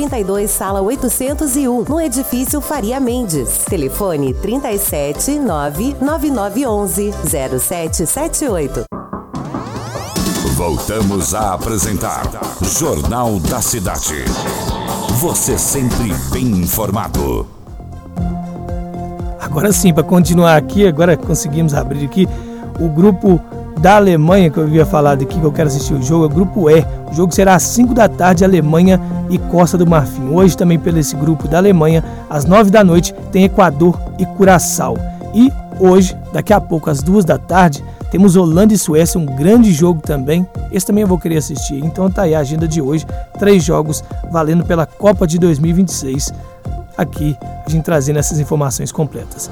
32, sala 801, no edifício Faria Mendes. Telefone 37 99911 0778. Voltamos a apresentar Jornal da Cidade. Você sempre bem informado. Agora sim, para continuar aqui, agora conseguimos abrir aqui o grupo da Alemanha, que eu havia falado aqui, que eu quero assistir o jogo, é o grupo E. O jogo será às 5 da tarde, Alemanha e Costa do Marfim. Hoje também pelo esse grupo da Alemanha, às 9 da noite, tem Equador e Curaçao. E hoje, daqui a pouco, às 2 da tarde, temos Holanda e Suécia, um grande jogo também. Esse também eu vou querer assistir. Então tá aí a agenda de hoje, 3 jogos valendo pela Copa de 2026. Aqui, a gente trazendo essas informações completas.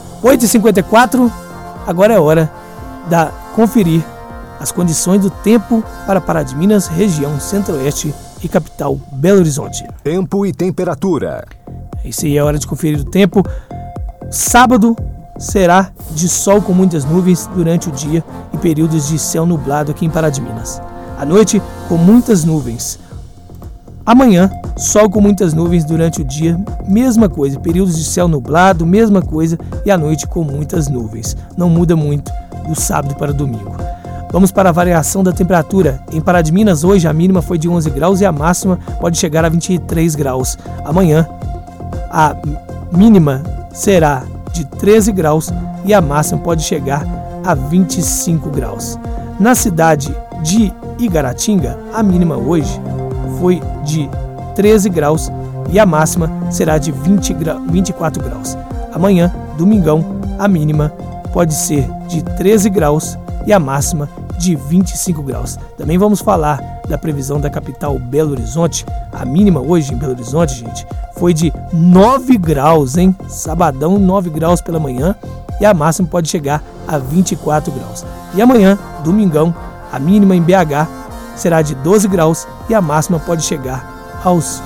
8h54, agora é hora de conferir as condições do tempo para Pará de Minas, região centro-oeste e capital Belo Horizonte. Tempo e temperatura. Isso aí é hora de conferir o tempo. Sábado será de sol com muitas nuvens durante o dia e períodos de céu nublado aqui em Pará de Minas. À noite, com muitas nuvens. Amanhã, sol com muitas nuvens durante o dia, mesma coisa, períodos de céu nublado, mesma coisa, e à noite com muitas nuvens. Não muda muito do sábado para domingo. Vamos para a variação da temperatura. Em Pará de Minas, hoje a mínima foi de 11 graus e a máxima pode chegar a 23 graus. Amanhã, a mínima será de 13 graus e a máxima pode chegar a 25 graus. Na cidade de Igaratinga, a mínima hoje foi de 13 graus e a máxima será de 24 graus. Amanhã, domingão, a mínima pode ser de 13 graus e a máxima de 25 graus. Também vamos falar da previsão da capital Belo Horizonte. A mínima hoje em Belo Horizonte, gente, foi de 9 graus, hein? Sabadão, 9 graus pela manhã e a máxima pode chegar a 24 graus. E amanhã, domingão, a mínima em BH será de 12 graus e a máxima pode chegar aos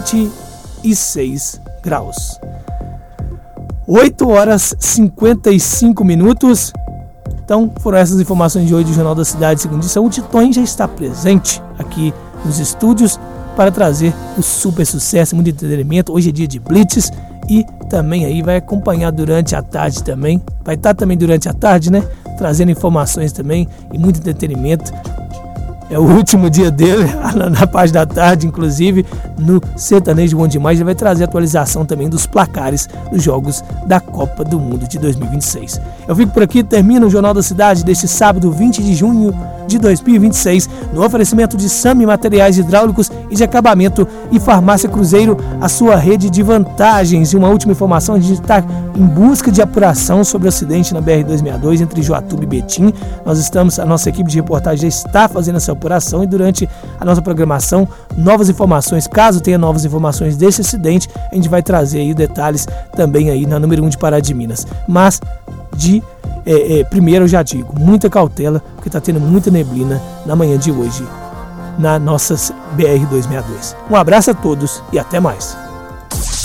26 graus. 8 horas 55 minutos. Então, foram essas informações de hoje do Jornal da Cidade, segunda edição. O Titon já está presente aqui nos estúdios para trazer o super sucesso, muito entretenimento. Hoje é dia de Blitz e também aí vai acompanhar durante a tarde também. Vai estar também durante a tarde, né? Trazendo informações também e muito entretenimento. É o último dia dele, na parte da tarde, inclusive, no Sertanejo Bom Demais. Ele vai trazer atualização também dos placares dos jogos da Copa do Mundo de 2026. Eu fico por aqui, termino o Jornal da Cidade deste sábado, 20 de junho de 2026, no oferecimento de Sami Materiais Hidráulicos e de Acabamento e Farmácia Cruzeiro, a sua rede de vantagens. E uma última informação, a gente está em busca de apuração sobre o acidente na BR-262 entre Joatuba e Betim. A nossa equipe de reportagem já está fazendo essa apuração e durante a nossa programação, novas informações, caso tenha novas informações desse acidente, a gente vai trazer aí detalhes também aí na número 1 de Pará de Minas. Mas primeiro eu já digo, muita cautela, porque está tendo muita neblina na manhã de hoje na nossa BR-262. Um abraço a todos e até mais.